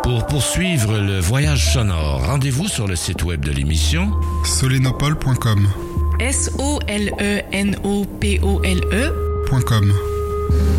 Pour poursuivre le voyage sonore, rendez-vous sur le site web de l'émission solenopole.com. SOLENOPOLE.com.